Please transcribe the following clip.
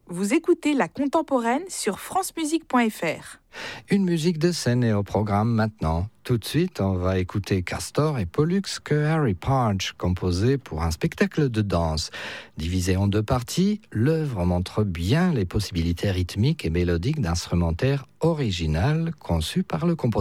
Vous écoutez La Contemporaine sur francemusique.fr. Une musique de scène est au programme maintenant. Tout de suite, on va écouter Castor et Pollux que Harry Parge composé pour un spectacle de danse. Divisé en 2 parties, l'œuvre montre bien les possibilités rythmiques et mélodiques d'instrumentaire original conçu par le compositeur.